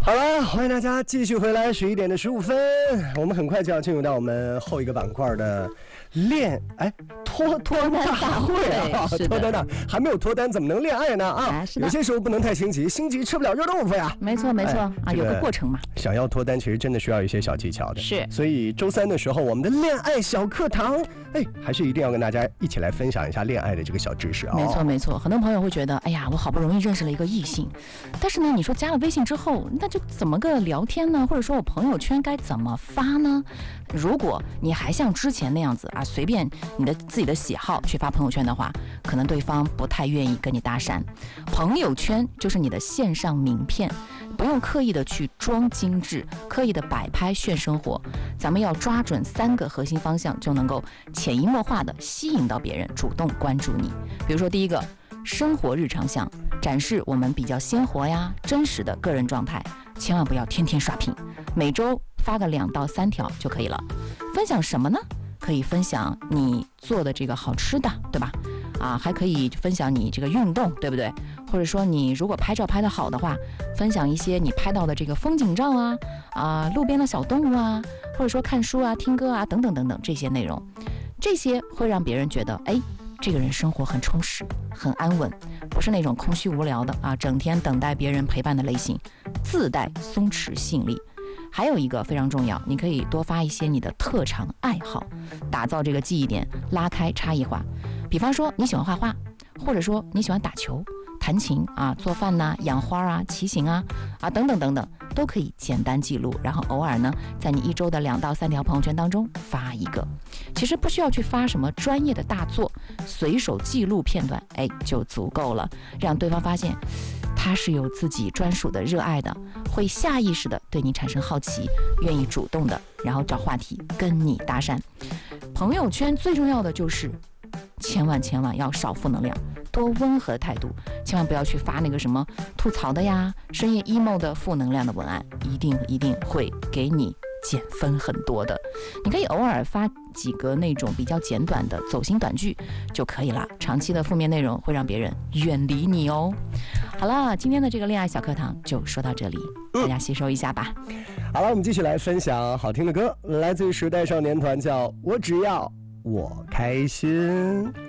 好了，欢迎大家继续回来，11点15分，我们很快就要进入到我们后一个板块的脱单大会啊！脱单大还没有脱单，怎么能恋爱呢？啊，有些时候不能太心急，心急吃不了热豆腐呀。 没错啊，有个过程嘛。 想要脱单，其实真的需要一些小技巧的。 是， 所以周三的时候，我们的恋爱小课堂，还是一定要跟大家一起来分享一下恋爱的这个小知识啊。 没错，很多朋友会觉得，哎呀，我好不容易认识了一个异性，但是呢，你说加了微信之后，那就怎么个聊天呢？或者说我朋友圈该怎么发呢？如果你还像之前那样子啊，随便你的自己的喜好去发朋友圈的话，可能对方不太愿意跟你搭讪。朋友圈就是你的线上名片，不用刻意的去装精致，刻意的摆拍炫生活，咱们要抓准3个核心方向，就能够潜移默化的吸引到别人主动关注你。比如说第一个，生活日常项，展示我们比较鲜活呀、真实的个人状态，千万不要天天刷屏，每周发个2到3条就可以了。分享什么呢？可以分享你做的这个好吃的，对吧？还可以分享你这个运动，对不对？或者说你如果拍照拍得好的话，分享一些你拍到的这个风景照路边的小动物啊，或者说看书啊、听歌啊等等等等这些内容，这些会让别人觉得，这个人生活很充实、很安稳，不是那种空虚无聊的整天等待别人陪伴的类型，自带松弛吸引力。还有一个非常重要，你可以多发一些你的特长爱好，打造这个记忆点，拉开差异化。比方说你喜欢画画，或者说你喜欢打球、弹琴做饭养花骑行等等等等，都可以简单记录，然后偶尔呢，在你1周的2到3条朋友圈当中发一个。其实不需要去发什么专业的大作，随手记录片段，就足够了，让对方发现他是有自己专属的热爱的，会下意识的对你产生好奇，愿意主动的然后找话题跟你搭讪。朋友圈最重要的就是千万要少负能量，多温和态度，千万不要去发那个什么吐槽的呀、深夜 emo 的负能量的文案，一定会给你减分很多的。你可以偶尔发几个那种比较简短的走心短句就可以了，长期的负面内容会让别人远离你哦。好了，今天的这个恋爱小课堂就说到这里，大家吸收一下吧。 好了，我们继续来分享好听的歌，来自于时代少年团，叫《我只要我开心》。